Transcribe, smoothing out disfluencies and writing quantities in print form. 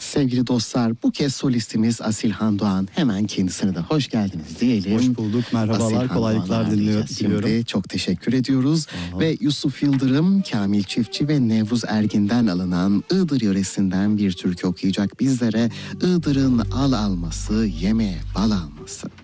Sevgili dostlar, bu kez solistimiz Asilhan Doğan. Hemen kendisine de hoş geldiniz diyelim. Hoş bulduk, merhabalar, Asilhan kolaylıklar diliyorum. Şimdi çok teşekkür ediyoruz. Ve Yusuf Yıldırım, Kamil Çiftçi ve Nevruz Ergin'den alınan Iğdır yöresinden bir türkü okuyacak bizlere. Iğdır'ın al alması, yemeğe bal alması.